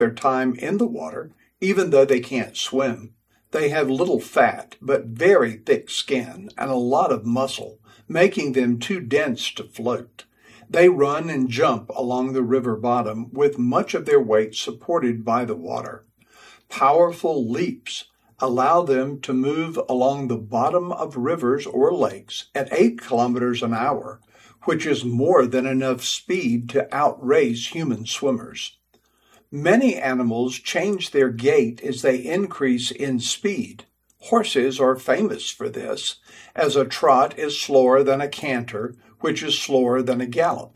their time in the water, even though they can't swim. They have little fat, but very thick skin and a lot of muscle, making them too dense to float. They run and jump along the river bottom with much of their weight supported by the water. Powerful leaps allow them to move along the bottom of rivers or lakes at 8 kilometers an hour, which is more than enough speed to outrace human swimmers. Many animals change their gait as they increase in speed. Horses are famous for this, as a trot is slower than a canter, which is slower than a gallop.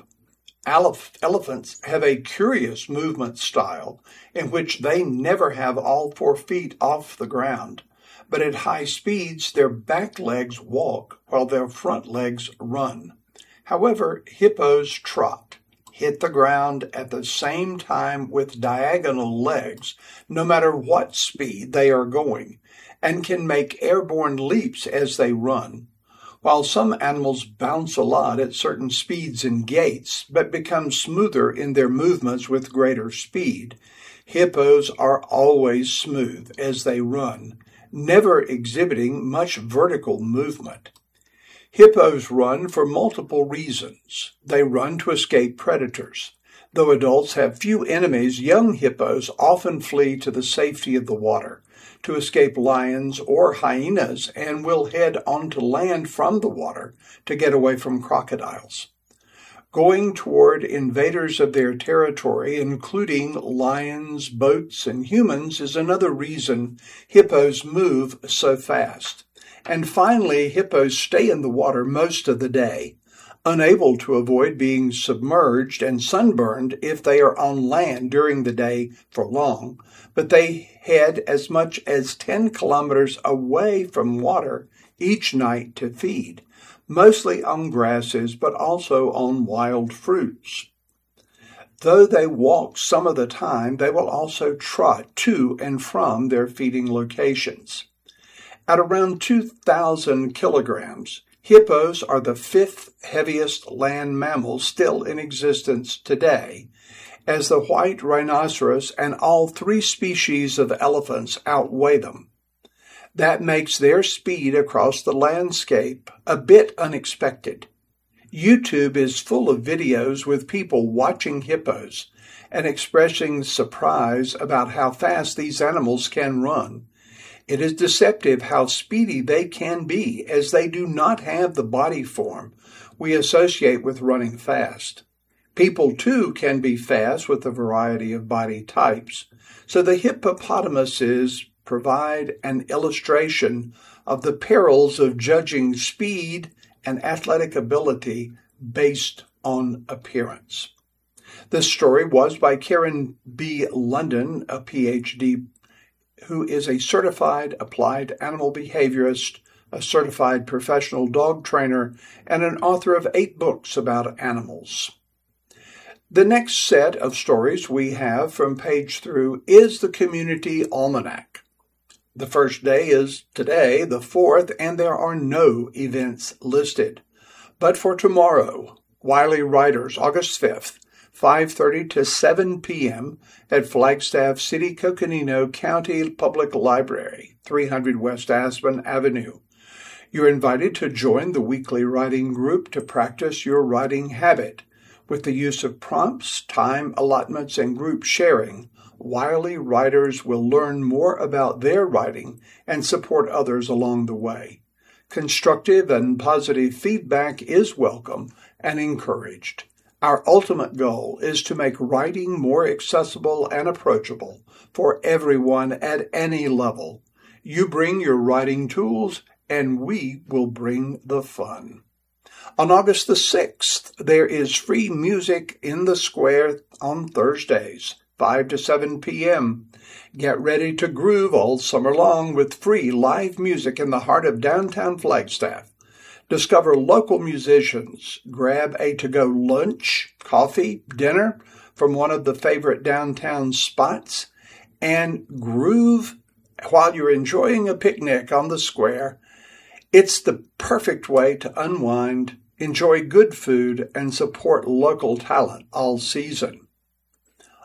Elephants have a curious movement style in which they never have all 4 feet off the ground, but at high speeds their back legs walk while their front legs run. However, hippos trot, hit the ground at the same time with diagonal legs, no matter what speed they are going, and can make airborne leaps as they run. While some animals bounce a lot at certain speeds and gaits, but become smoother in their movements with greater speed, hippos are always smooth as they run, never exhibiting much vertical movement. Hippos run for multiple reasons. They run to escape predators. Though adults have few enemies, young hippos often flee to the safety of the water, to escape lions or hyenas, and will head onto land from the water to get away from crocodiles. Going toward invaders of their territory, including lions, boats, and humans, is another reason hippos move so fast. And finally, hippos stay in the water most of the day, unable to avoid being submerged and sunburned if they are on land during the day for long, but they head as much as 10 kilometers away from water each night to feed, mostly on grasses, but also on wild fruits. Though they walk some of the time, they will also trot to and from their feeding locations. At around 2,000 kilograms, hippos are the 5th heaviest land mammal still in existence today, as the white rhinoceros and all 3 species of elephants outweigh them. That makes their speed across the landscape a bit unexpected. YouTube is full of videos with people watching hippos and expressing surprise about how fast these animals can run. It is deceptive how speedy they can be, as they do not have the body form we associate with running fast. People, too, can be fast with a variety of body types, so the hippopotamuses provide an illustration of the perils of judging speed and athletic ability based on appearance. This story was by Karen B. London, a Ph.D., who is a certified applied animal behaviorist, a certified professional dog trainer, and an author of 8 books about animals. The next set of stories we have from page through is the Community Almanac. The first day is today, the 4th, and there are no events listed. But for tomorrow, Wiley Writers, August 5th, 5:30 to 7 p.m. at Flagstaff City, Coconino County Public Library, 300 West Aspen Avenue. You're invited to join the weekly writing group to practice your writing habit. With the use of prompts, time allotments, and group sharing, Wiley writers will learn more about their writing and support others along the way. Constructive and positive feedback is welcome and encouraged. Our ultimate goal is to make writing more accessible and approachable for everyone at any level. You bring your writing tools, and we will bring the fun. On August the 6th, there is free music in the square on Thursdays, 5 to 7 p.m. Get ready to groove all summer long with free live music in the heart of downtown Flagstaff. Discover local musicians, grab a to-go lunch, coffee, dinner from one of the favorite downtown spots, and groove while you're enjoying a picnic on the square. It's the perfect way to unwind, enjoy good food, and support local talent all season.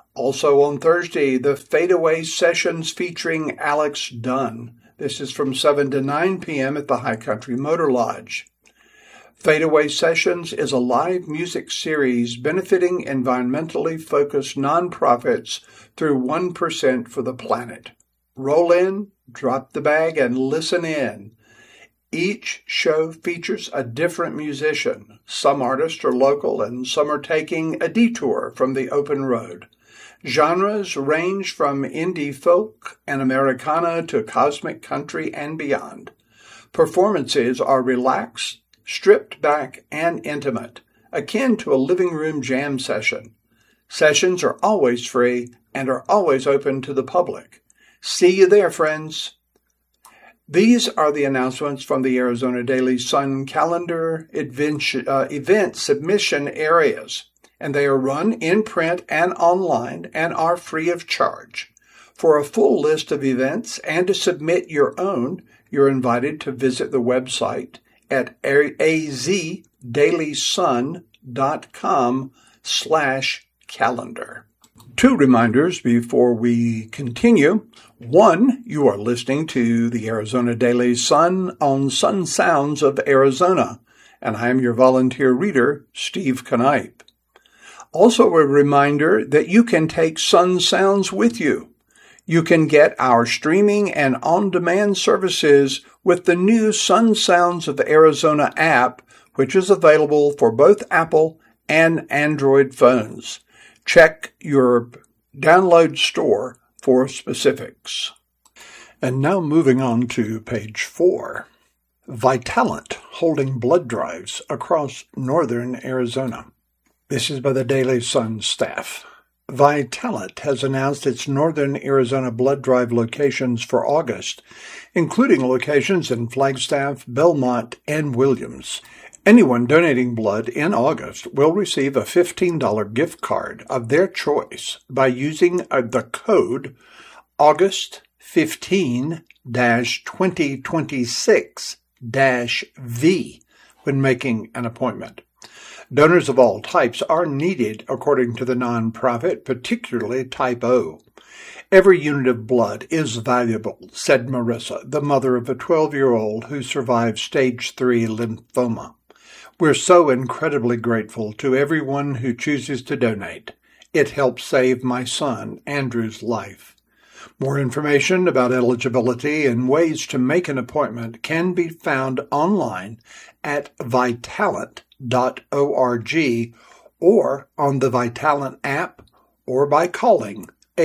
Also on Thursday, the Fadeaway Sessions featuring Alex Dunn. This is from 7 to 9 p.m. at the High Country Motor Lodge. Fadeaway Sessions is a live music series benefiting environmentally focused nonprofits through 1% for the planet. Roll in, drop the bag, and listen in. Each show features a different musician. Some artists are local and some are taking a detour from the open road. Genres range from indie folk and Americana to cosmic country and beyond. Performances are relaxed, stripped back, and intimate, akin to a living room jam session. Sessions are always free and are always open to the public. See you there, friends. These are the announcements from the Arizona Daily Sun calendar event submission areas, and they are run in print and online and are free of charge. For a full list of events and to submit your own, you're invited to visit the website at azdailysun.com/calendar. Two reminders before we continue. One, you are listening to the Arizona Daily Sun on Sun Sounds of Arizona, and I am your volunteer reader, Steve Knipe. Also a reminder that you can take Sun Sounds with you. You can get our streaming and on-demand services with the new Sun Sounds of Arizona app, which is available for both Apple and Android phones. Check your download store for specifics. And now moving on to page 4. Vitalant holding blood drives across northern Arizona. This is by the Daily Sun staff. Vitalant has announced its northern Arizona blood drive locations for August, including locations in Flagstaff, Belmont, and Williams. Anyone donating blood in August will receive a $15 gift card of their choice by using the code August15-2026-V when making an appointment. Donors of all types are needed, according to the nonprofit, particularly Type O. Every unit of blood is valuable, said Marissa, the mother of a 12-year-old who survived stage 3 lymphoma. We're so incredibly grateful to everyone who chooses to donate. It helps save my son, Andrew's life. More information about eligibility and ways to make an appointment can be found online at vitalant.org or on the Vitalant app or by calling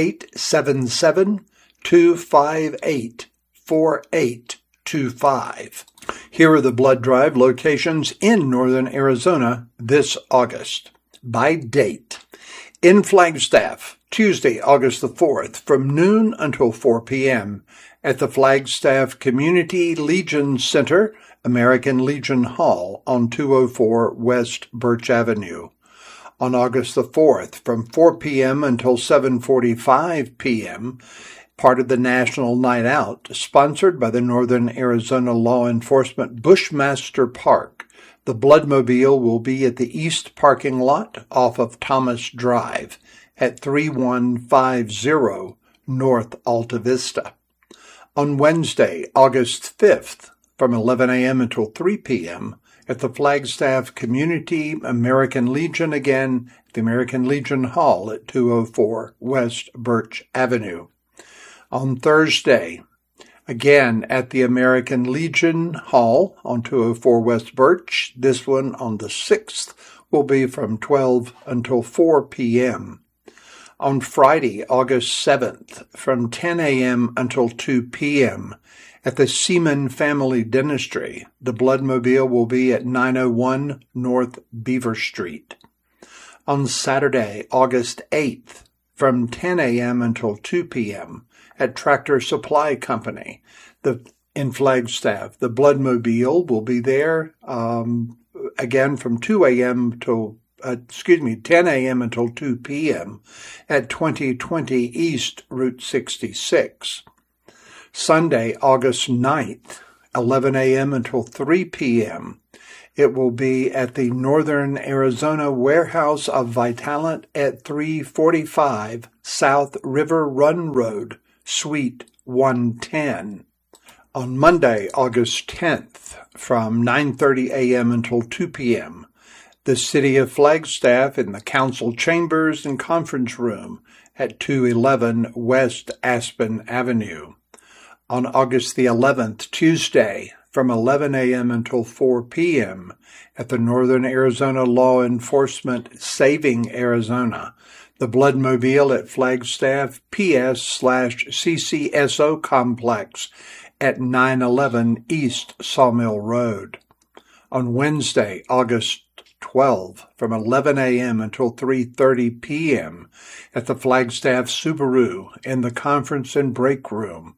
877-258-4825. Here are the blood drive locations in northern Arizona this August. By date, in Flagstaff, Tuesday, August the 4th, from noon until 4 p.m. at the Flagstaff Community Legion Center, American Legion Hall on 204 West Birch Avenue. On August the 4th, from 4 p.m. until 7:45 p.m., part of the National Night Out, sponsored by the Northern Arizona Law Enforcement Bushmaster Park. The Bloodmobile will be at the east parking lot off of Thomas Drive at 3150 North Alta Vista. On Wednesday, August 5th, from 11 a.m. until 3 p.m., at the Flagstaff Community American Legion, again, the American Legion Hall at 204 West Birch Avenue. On Thursday, again at the American Legion Hall on 204 West Birch. This one on the 6th will be from 12 until 4 p.m. On Friday, August 7th, from 10 a.m. until 2 p.m., at the Seaman Family Dentistry, the Bloodmobile will be at 901 North Beaver Street. On Saturday, August 8th, from 10 a.m. until 2 p.m., at Tractor Supply Company, in Flagstaff, the Bloodmobile will be there again from 10 a.m. until 2 p.m. at 2020 East Route 66. Sunday, August 9th, 11 a.m. until 3 p.m. It will be at the Northern Arizona Warehouse of Vitalant at 345 South River Run Road, Suite 110. On Monday, August 10th, from 9:30 a.m. until 2 p.m., the City of Flagstaff in the Council Chambers and Conference Room at 211 West Aspen Avenue. On August the 11th, Tuesday, from 11 a.m. until 4 p.m. at the Northern Arizona Law Enforcement Saving Arizona, the Bloodmobile at Flagstaff PS/CCSO Complex at 911 East Sawmill Road. On Wednesday, August 12, from 11 a.m. until 3:30 p.m. at the Flagstaff Subaru in the Conference and Break Room,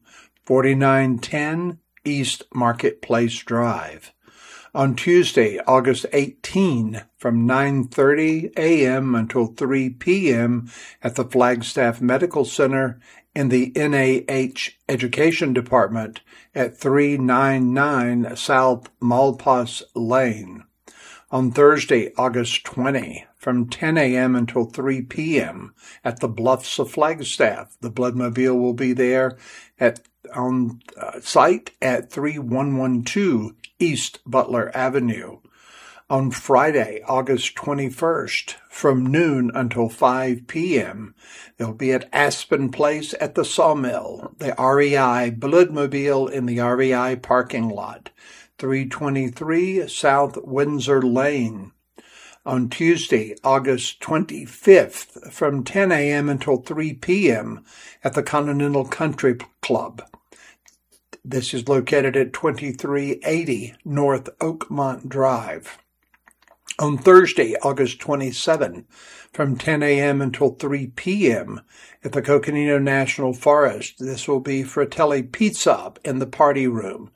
4910 East Marketplace Drive. On Tuesday, August 18, from 9:30 a.m. until 3 p.m. at the Flagstaff Medical Center in the NAH Education Department at 399 South Malpas Lane. On Thursday, August 20, from 10 a.m. until 3 p.m. at the Bluffs of Flagstaff. The Bloodmobile will be there on site at 3112 East Butler Avenue. On Friday, August 21st, from noon until 5 p.m., they'll be at Aspen Place at the Sawmill, the REI Bloodmobile in the REI parking lot, 323 South Windsor Lane. On Tuesday, August 25th, from 10 a.m. until 3 p.m. at the Continental Country Club. This is located at 2380 North Oakmont Drive. On Thursday, August 27, from 10 a.m. until 3 p.m. at the Coconino National Forest. This will be Fratelli Pizza in the Party Room,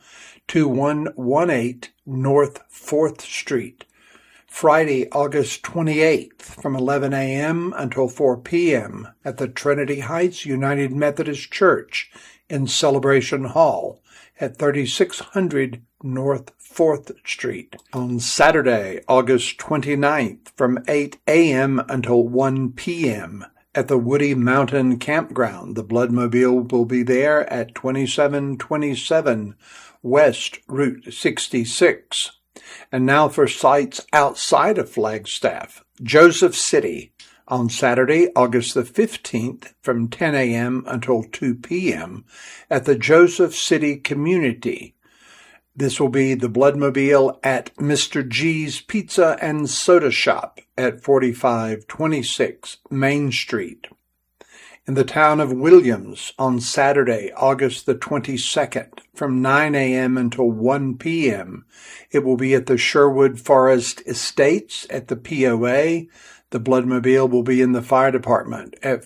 2118 North 4th Street. Friday, August 28th, from 11 a.m. until 4 p.m. at the Trinity Heights United Methodist Church in Celebration Hall at 3600 North 4th Street. On Saturday, August 29th, from 8 a.m. until 1 p.m. at the Woody Mountain Campground. The Bloodmobile will be there at 2727 West Route 66. And now for sites outside of Flagstaff. Joseph City on Saturday, August the 15th, from 10 a.m. until 2 p.m. at the Joseph City Community. This will be the Bloodmobile at Mr. G's Pizza and Soda Shop at 4526 Main Street. In the town of Williams on Saturday, August the 22nd, from 9 a.m. until 1 p.m. It will be at the Sherwood Forest Estates at the POA. The Bloodmobile will be in the fire department at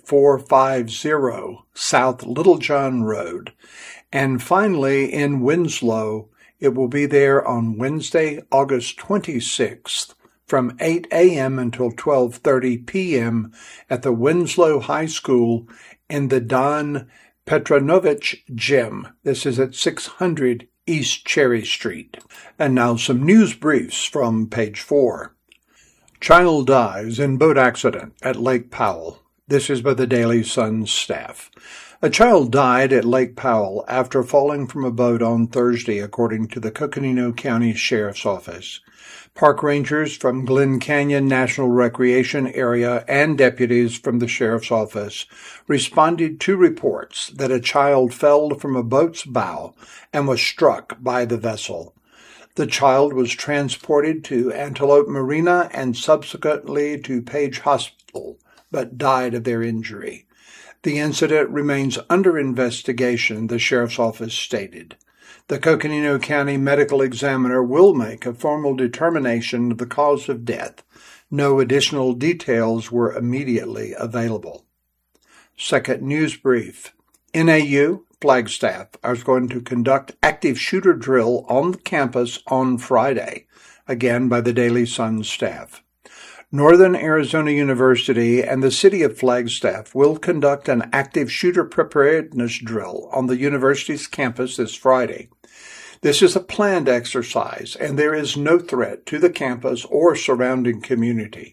450 South Littlejohn Road. And finally, in Winslow, it will be there on Wednesday, August 26th, from 8 a.m. until 12:30 p.m. at the Winslow High School in the Don Petronovich Gym. This is at 600 East Cherry Street. And now some news briefs from page 4. Child dies in boat accident at Lake Powell. This is by the Daily Sun staff. A child died at Lake Powell after falling from a boat on Thursday, according to the Coconino County Sheriff's Office. Park rangers from Glen Canyon National Recreation Area and deputies from the Sheriff's Office responded to reports that a child fell from a boat's bow and was struck by the vessel. The child was transported to Antelope Marina and subsequently to Page Hospital, but died of their injury. The incident remains under investigation, the Sheriff's Office stated. The Coconino County Medical Examiner will make a formal determination of the cause of death. No additional details were immediately available. Second news brief. NAU Flagstaff is going to conduct active shooter drill on the campus on Friday, again by the Daily Sun staff. Northern Arizona University and the City of Flagstaff will conduct an active shooter preparedness drill on the university's campus this Friday. This is a planned exercise, and there is no threat to the campus or surrounding community.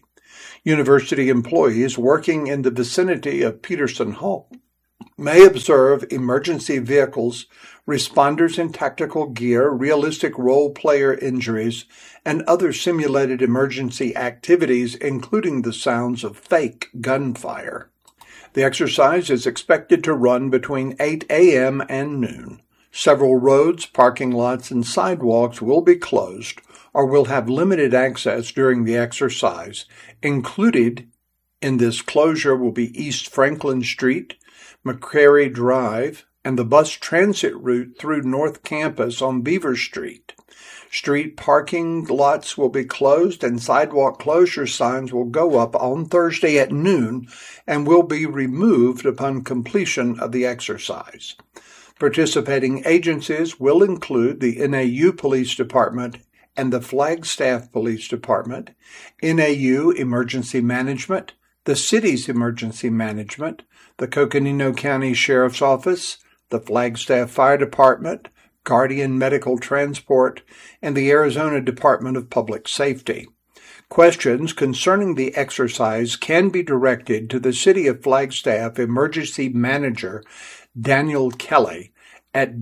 University employees working in the vicinity of Peterson Hall may observe emergency vehicles, responders in tactical gear, realistic role-player injuries, and other simulated emergency activities, including the sounds of fake gunfire. The exercise is expected to run between 8 a.m. and noon. Several roads, parking lots, and sidewalks will be closed or will have limited access during the exercise. Included in this closure will be East Franklin Street, McCrary Drive, and the bus transit route through North Campus on Beaver Street. Street parking lots will be closed and sidewalk closure signs will go up on Thursday at noon and will be removed upon completion of the exercise. Participating agencies will include the NAU Police Department and the Flagstaff Police Department, NAU Emergency Management, the city's Emergency Management, the Coconino County Sheriff's Office, the Flagstaff Fire Department, Guardian Medical Transport, and the Arizona Department of Public Safety. Questions concerning the exercise can be directed to the City of Flagstaff Emergency Manager Daniel Kelly at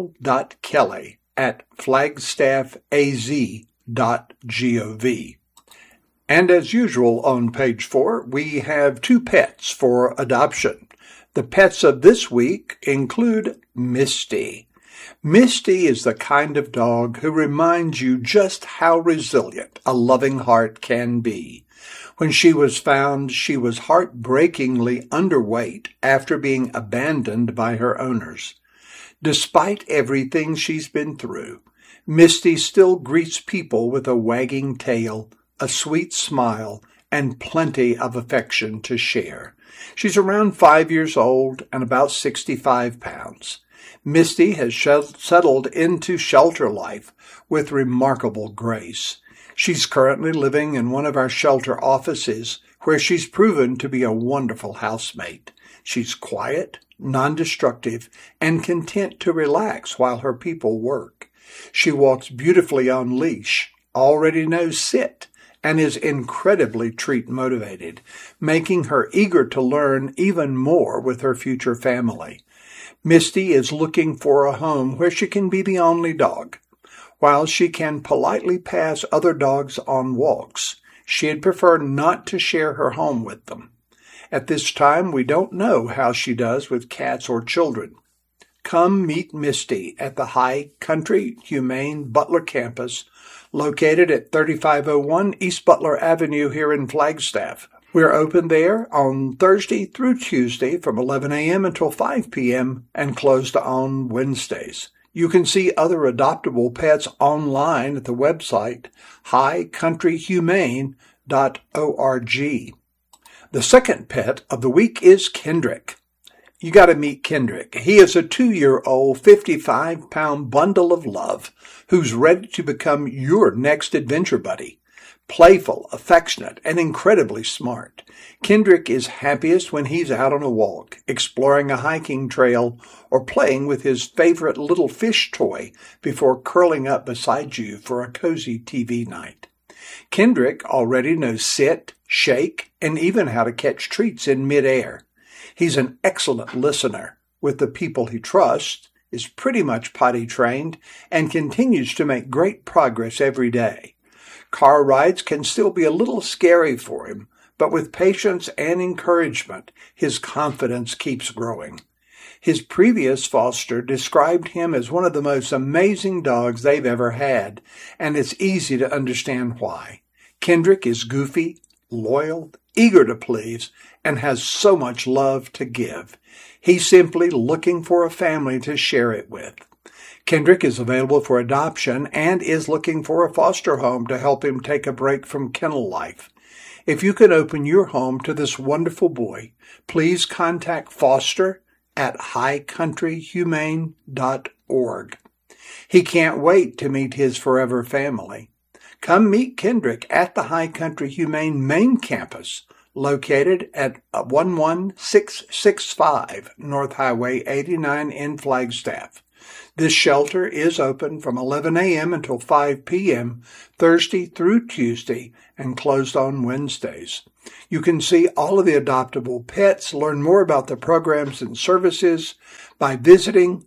daniel.kelly@flagstaffaz.gov. And as usual on page 4, we have 2 pets for adoption. The pets of this week include Misty. Misty is the kind of dog who reminds you just how resilient a loving heart can be. When she was found, she was heartbreakingly underweight after being abandoned by her owners. Despite everything she's been through, Misty still greets people with a wagging tail, a sweet smile, and plenty of affection to share. She's around 5 years old and about 65 pounds. Misty has settled into shelter life with remarkable grace. She's currently living in one of our shelter offices where she's proven to be a wonderful housemate. She's quiet, non-destructive, and content to relax while her people work. She walks beautifully on leash, already knows sit, and is incredibly treat motivated, making her eager to learn even more with her future family. Misty is looking for a home where she can be the only dog. While she can politely pass other dogs on walks, she'd prefer not to share her home with them. At this time, we don't know how she does with cats or children. Come meet Misty at the High Country Humane Butler campus, located at 3501 East Butler Avenue here in Flagstaff. We're open there on Thursday through Tuesday from 11 a.m. until 5 p.m. and closed on Wednesdays. You can see other adoptable pets online at the website highcountryhumane.org. The second pet of the week is Kendrick. You got to meet Kendrick. He is a 2-year-old, 55-pound bundle of love who's ready to become your next adventure buddy. Playful, affectionate, and incredibly smart. Kendrick is happiest when he's out on a walk, exploring a hiking trail, or playing with his favorite little fish toy before curling up beside you for a cozy TV night. Kendrick already knows sit, shake, and even how to catch treats in midair. He's an excellent listener with the people he trusts, is pretty much potty trained, and continues to make great progress every day. Car rides can still be a little scary for him, but with patience and encouragement, his confidence keeps growing. His previous foster described him as one of the most amazing dogs they've ever had, and it's easy to understand why. Kendrick is goofy, loyal, eager to please, and has so much love to give. He's simply looking for a family to share it with. Kendrick is available for adoption and is looking for a foster home to help him take a break from kennel life. If you can open your home to this wonderful boy, please contact Foster at highcountryhumane.org. He can't wait to meet his forever family. Come meet Kendrick at the High Country Humane main campus, located at 11665 North Highway 89 in Flagstaff. This shelter is open from 11 a.m. until 5 p.m. Thursday through Tuesday and closed on Wednesdays. You can see all of the adoptable pets, learn more about the programs and services by visiting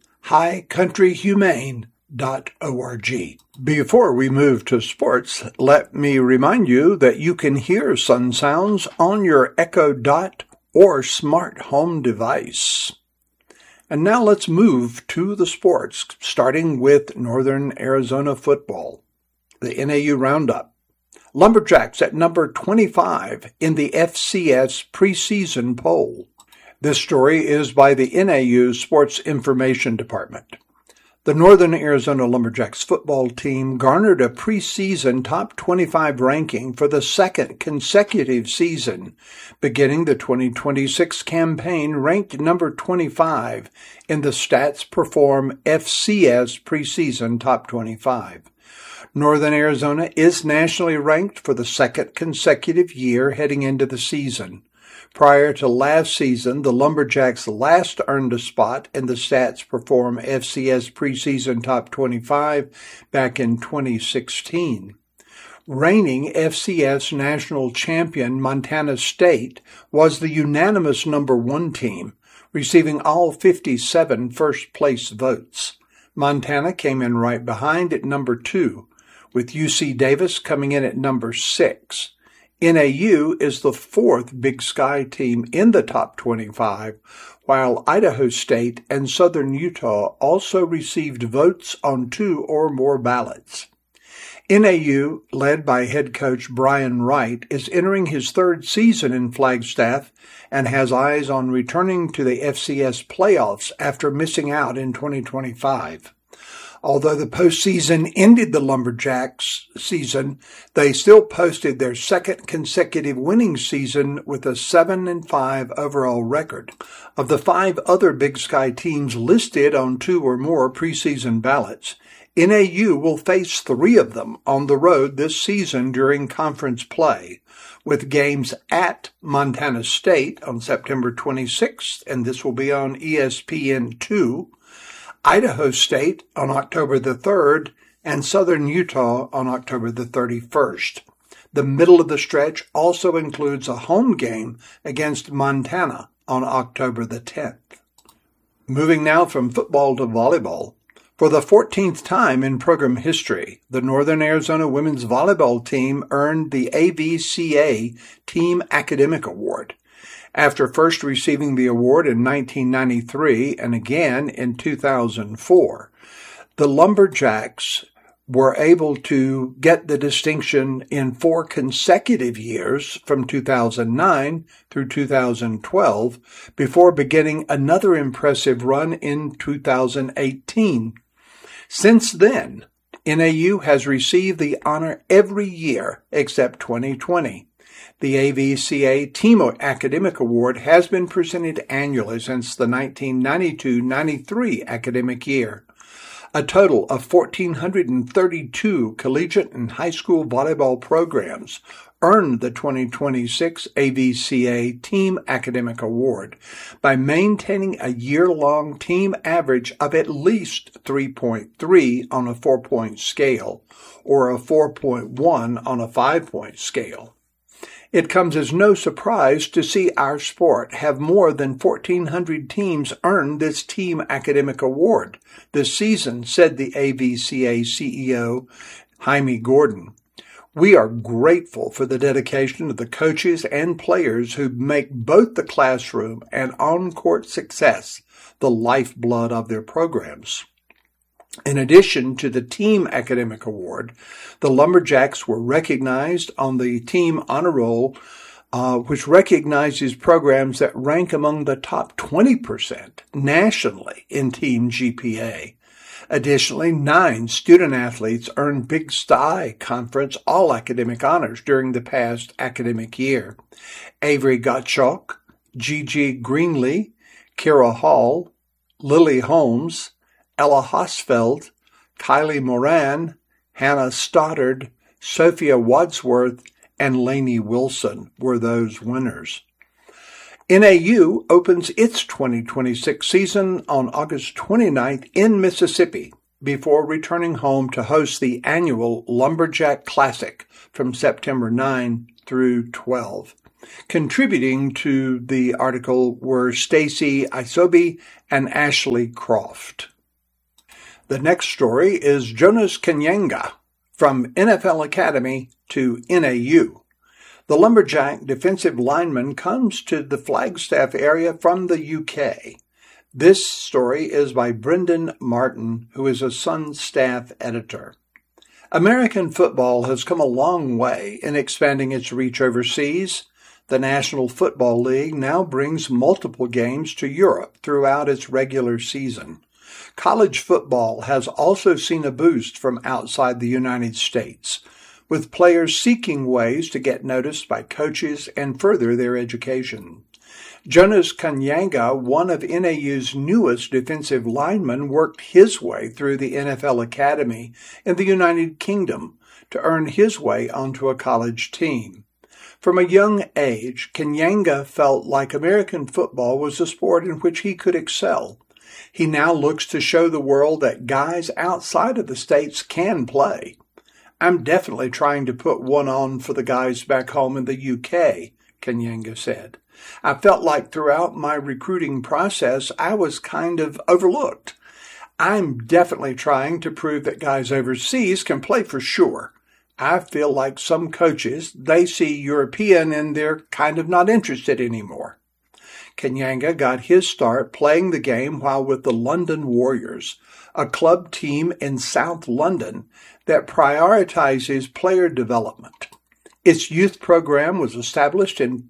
highcountryhumane.org. Before we move to sports, let me remind you that you can hear Sun Sounds on your Echo Dot or smart home device. And now let's move to the sports, starting with Northern Arizona football. The NAU Roundup. Lumberjacks at number 25 in the FCS preseason poll. This story is by the NAU Sports Information Department. The Northern Arizona Lumberjacks football team garnered a preseason top 25 ranking for the second consecutive season, beginning the 2026 campaign ranked number 25 in the Stats Perform FCS preseason top 25. Northern Arizona is nationally ranked for the second consecutive year heading into the season. Prior to last season, the Lumberjacks last earned a spot in the Stats Perform FCS preseason top 25 back in 2016. Reigning FCS national champion Montana State was the unanimous number 1 team, receiving all 57 first-place votes. Montana came in right behind at number 2, with UC Davis coming in at number 6. NAU is the 4th Big Sky team in the top 25, while Idaho State and Southern Utah also received votes on 2 or more ballots. NAU, led by head coach Brian Wright, is entering his 3rd season in Flagstaff and has eyes on returning to the FCS playoffs after missing out in 2025. Although the postseason ended the Lumberjacks' season, they still posted their second consecutive winning season with a 7-5 overall record. Of the 5 other Big Sky teams listed on 2 or more preseason ballots, NAU will face 3 of them on the road this season during conference play, with games at Montana State on September 26th, and this will be on ESPN2, Idaho State on October the 3rd, and Southern Utah on October the 31st. The middle of the stretch also includes a home game against Montana on October the 10th. Moving now from football to volleyball. For the 14th time in program history, the Northern Arizona women's volleyball team earned the AVCA Team Academic Award. After first receiving the award in 1993 and again in 2004, the Lumberjacks were able to get the distinction in 4 consecutive years from 2009 through 2012 before beginning another impressive run in 2018. Since then, NAU has received the honor every year except 2020. The AVCA Team Academic Award has been presented annually since the 1992-93 academic year. A total of 1,432 collegiate and high school volleyball programs earned the 2026 AVCA Team Academic Award by maintaining a year-long team average of at least 3.3 on a 4-point scale or a 4.1 on a 5-point scale. It comes as no surprise to see our sport have more than 1,400 teams earn this Team Academic Award this season, said the AVCA CEO, Jaime Gordon. We are grateful for the dedication of the coaches and players who make both the classroom and on-court success the lifeblood of their programs. In addition to the Team Academic Award, the Lumberjacks were recognized on the Team Honor Roll, which recognizes programs that rank among the top 20% nationally in Team GPA. Additionally, 9 student-athletes earned Big Sky Conference All-Academic Honors during the past academic year. Avery Gottschalk, Gigi Greenlee, Kira Hall, Lily Holmes, Ella Hosfeld, Kylie Moran, Hannah Stoddard, Sophia Wadsworth, and Lainey Wilson were those winners. NAU opens its 2026 season on August 29th in Mississippi before returning home to host the annual Lumberjack Classic from September 9 through 12. Contributing to the article were Stacy Isobe and Ashley Croft. The next story is Jonas Kanyanga from NFL Academy to NAU. The Lumberjack defensive lineman comes to the Flagstaff area from the UK. This story is by Brendan Martin, who is a Sun staff editor. American football has come a long way in expanding its reach overseas. The National Football League now brings multiple games to Europe throughout its regular season. College football has also seen a boost from outside the United States, with players seeking ways to get noticed by coaches and further their education. Jonas Kanyanga, one of NAU's newest defensive linemen, worked his way through the NFL Academy in the United Kingdom to earn his way onto a college team. From a young age, Kanyanga felt like American football was a sport in which he could excel. He now looks to show the world that guys outside of the States can play. "I'm definitely trying to put one on for the guys back home in the UK," Kanyanga said. "I felt like throughout my recruiting process, I was kind of overlooked. I'm definitely trying to prove that guys overseas can play for sure. I feel like some coaches, they see European and they're kind of not interested anymore." Kanyanga got his start playing the game while with the London Warriors, a club team in South London that prioritizes player development. Its youth program was established in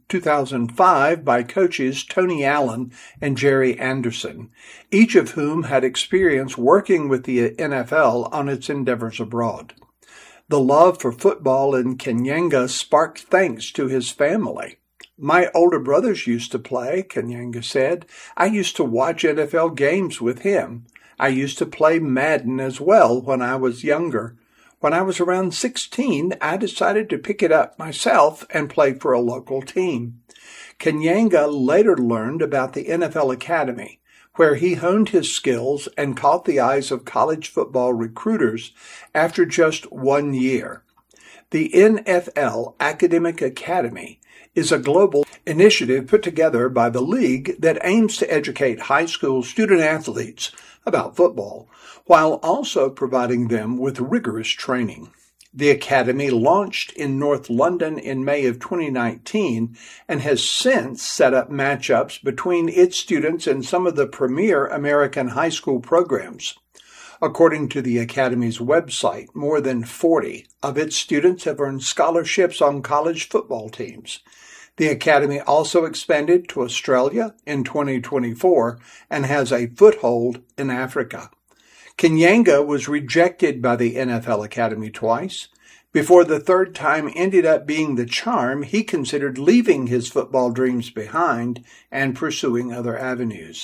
2005 by coaches Tony Allen and Jerry Anderson, each of whom had experience working with the NFL on its endeavors abroad. The love for football in Kanyanga sparked thanks to his family. "My older brothers used to play," Kanyanga said. "I used to watch NFL games with him. I used to play Madden as well when I was younger. When I was around 16, I decided to pick it up myself and play for a local team." Kanyanga later learned about the NFL Academy, where he honed his skills and caught the eyes of college football recruiters after just 1 year. The NFL Academic Academy is a global initiative put together by the league that aims to educate high school student-athletes about football, while also providing them with rigorous training. The academy launched in North London in May of 2019 and has since set up matchups between its students and some of the premier American high school programs. According to the Academy's website, more than 40 of its students have earned scholarships on college football teams. The Academy also expanded to Australia in 2024 and has a foothold in Africa. Kanyanga was rejected by the NFL Academy twice. Before the third time ended up being the charm, he considered leaving his football dreams behind and pursuing other avenues.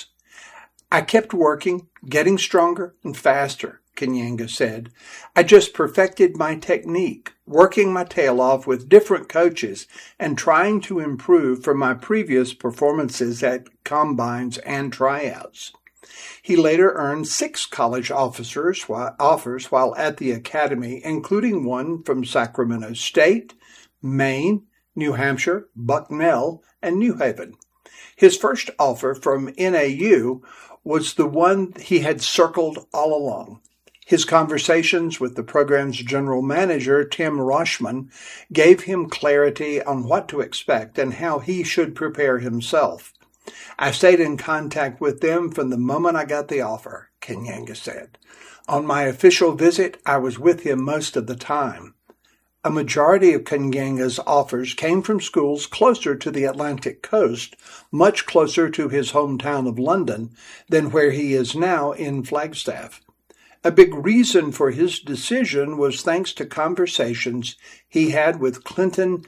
"I kept working, getting stronger and faster," Kanyanga said. "I just perfected my technique, working my tail off with different coaches and trying to improve from my previous performances at combines and tryouts." He later earned 6 college offers while at the academy, including one from Sacramento State, Maine, New Hampshire, Bucknell, and New Haven. His first offer from NAU was the one he had circled all along. His conversations with the program's general manager, Tim Roshman, gave him clarity on what to expect and how he should prepare himself. "I stayed in contact with them from the moment I got the offer," Kanyanga said. "On my official visit, I was with him most of the time." A majority of Kanyanga's offers came from schools closer to the Atlantic coast, much closer to his hometown of London than where he is now in Flagstaff. A big reason for his decision was thanks to conversations he had with Clinton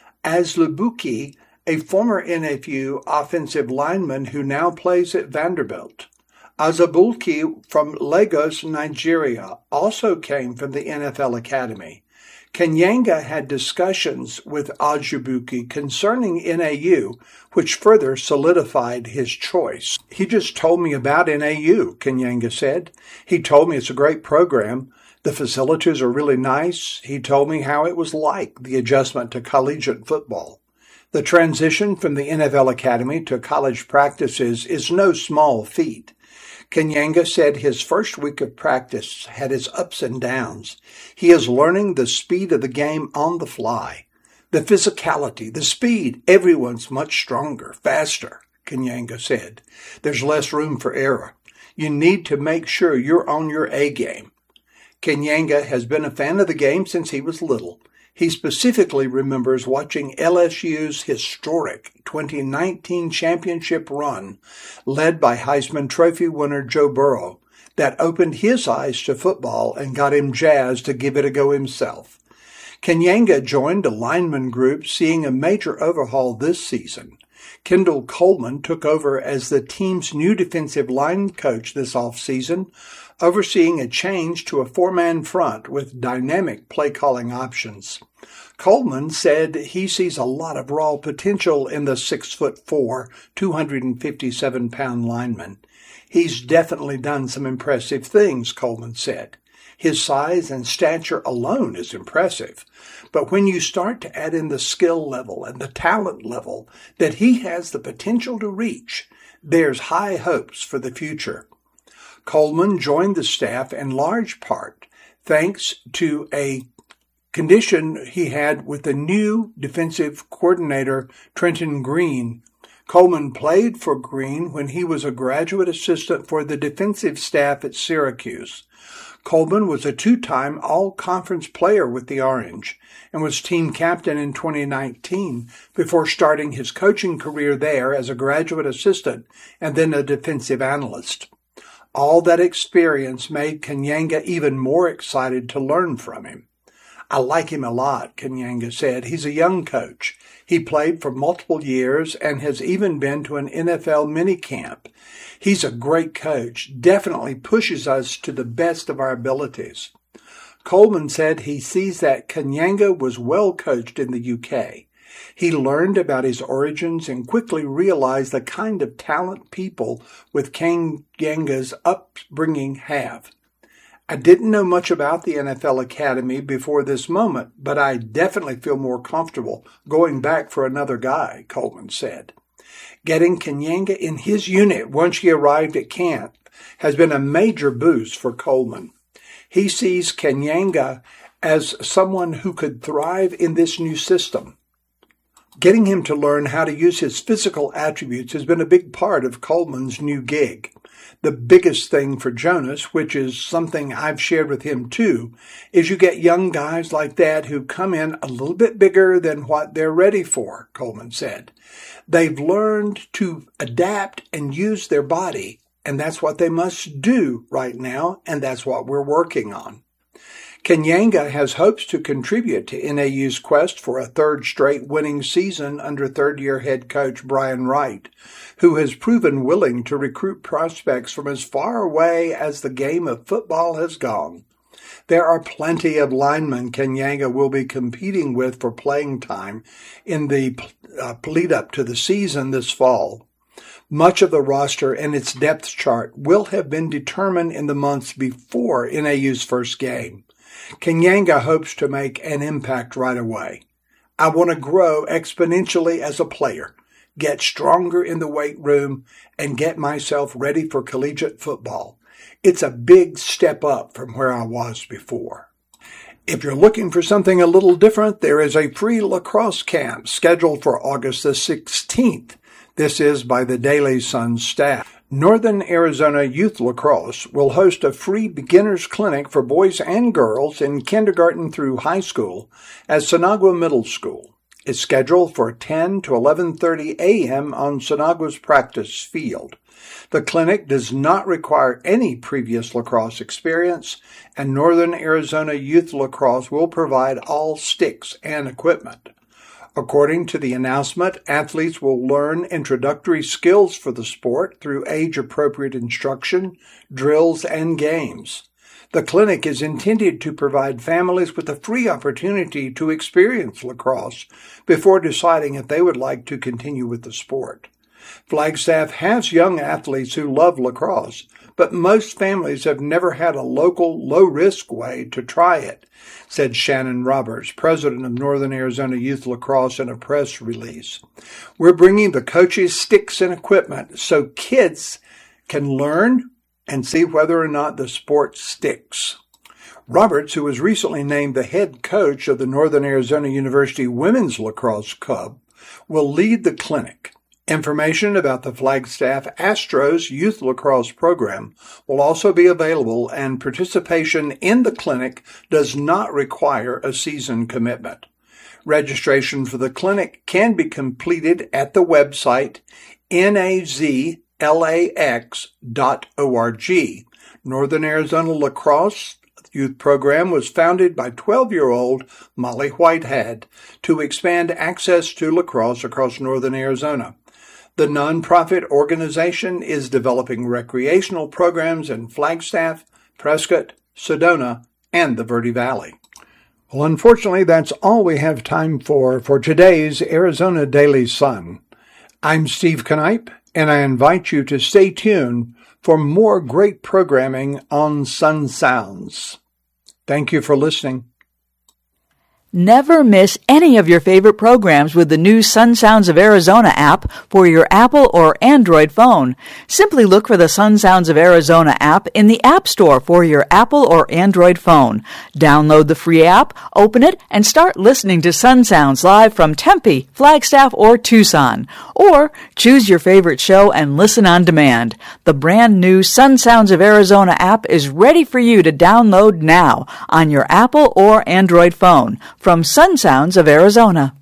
Aslubuki, a former NFU offensive lineman who now plays at Vanderbilt. Azabulki from Lagos, Nigeria, also came from the NFL Academy. Kenyanga had discussions with Azubuike concerning NAU, which further solidified his choice. He just told me about NAU, Kenyanga said. He told me it's a great program. The facilities are really nice. He told me how it was like, the adjustment to collegiate football. The transition from the NFL Academy to college practices is no small feat. Kenyanga said his first week of practice had its ups and downs. He is learning the speed of the game on the fly. The physicality, the speed, everyone's much stronger, faster, Kenyanga said. There's less room for error. You need to make sure you're on your A game. Kenyanga has been a fan of the game since he was little. He specifically remembers watching LSU's historic 2019 championship run, led by Heisman Trophy winner Joe Burrow, that opened his eyes to football and got him jazzed to give it a go himself. Kenyanga joined a lineman group seeing a major overhaul this season. Kendall Coleman took over as the team's new defensive line coach this offseason, overseeing a change to a four-man front with dynamic play-calling options. Coleman said he sees a lot of raw potential in the 6'4", 257-pound lineman. He's definitely done some impressive things, Coleman said. His size and stature alone is impressive, but when you start to add in the skill level and the talent level that he has the potential to reach, there's high hopes for the future. Coleman joined the staff in large part thanks to a condition he had with the new defensive coordinator, Trenton Green. Coleman played for Green when he was a graduate assistant for the defensive staff at Syracuse. Coleman was a two-time all-conference player with the Orange and was team captain in 2019 before starting his coaching career there as a graduate assistant and then a defensive analyst. All that experience made Kenyanga even more excited to learn from him. I like him a lot, Kenyanga said. He's a young coach. He played for multiple years and has even been to an NFL minicamp. He's a great coach, definitely pushes us to the best of our abilities. Coleman said he sees that Kenyanga was well coached in the UK. He learned about his origins and quickly realized the kind of talent people with Kenyanga's upbringing have. I didn't know much about the NFL Academy before this moment, but I definitely feel more comfortable going back for another guy, Coleman said. Getting Kenyanga in his unit once he arrived at camp has been a major boost for Coleman. He sees Kenyanga as someone who could thrive in this new system. Getting him to learn how to use his physical attributes has been a big part of Coleman's new gig. The biggest thing for Jonas, which is something I've shared with him too, is you get young guys like that who come in a little bit bigger than what they're ready for, Coleman said. They've learned to adapt and use their body, and that's what they must do right now, and that's what we're working on. Kenyanga has hopes to contribute to NAU's quest for a third straight winning season under third-year head coach Brian Wright, who has proven willing to recruit prospects from as far away as the game of football has gone. There are plenty of linemen Kenyanga will be competing with for playing time in the lead-up to the season this fall. Much of the roster and its depth chart will have been determined in the months before NAU's first game. Kenyanga hopes to make an impact right away. I want to grow exponentially as a player, get stronger in the weight room, and get myself ready for collegiate football. It's a big step up from where I was before. If you're looking for something a little different, there is a free lacrosse camp scheduled for August the 16th. This is by the Daily Sun staff. Northern Arizona Youth Lacrosse will host a free beginners clinic for boys and girls in kindergarten through high school at Sonagua Middle School. It's scheduled for 10 to 11:30 a.m. on Sonagua's practice field. The clinic does not require any previous lacrosse experience, and Northern Arizona Youth Lacrosse will provide all sticks and equipment. According to the announcement, athletes will learn introductory skills for the sport through age-appropriate instruction, drills, and games. The clinic is intended to provide families with a free opportunity to experience lacrosse before deciding if they would like to continue with the sport. Flagstaff has young athletes who love lacrosse, but most families have never had a local, low-risk way to try it, said Shannon Roberts, president of Northern Arizona Youth Lacrosse, in a press release. We're bringing the coaches, sticks, and equipment so kids can learn and see whether or not the sport sticks. Roberts, who was recently named the head coach of the Northern Arizona University Women's Lacrosse Club, will lead the clinic. Information about the Flagstaff Astros Youth Lacrosse program will also be available, and participation in the clinic does not require a season commitment. Registration for the clinic can be completed at the website nazlax.org. Northern Arizona Lacrosse Youth Program was founded by 12-year-old Molly Whitehead to expand access to lacrosse across Northern Arizona. The nonprofit organization is developing recreational programs in Flagstaff, Prescott, Sedona, and the Verde Valley. Well, unfortunately, that's all we have time for today's Arizona Daily Sun. I'm Steve Knipe, and I invite you to stay tuned for more great programming on Sun Sounds. Thank you for listening. Never miss any of your favorite programs with the new Sun Sounds of Arizona app for your Apple or Android phone. Simply look for the Sun Sounds of Arizona app in the App Store for your Apple or Android phone. Download the free app, open it, and start listening to Sun Sounds live from Tempe, Flagstaff, or Tucson. Or choose your favorite show and listen on demand. The brand new Sun Sounds of Arizona app is ready for you to download now on your Apple or Android phone. From Sun Sounds of Arizona.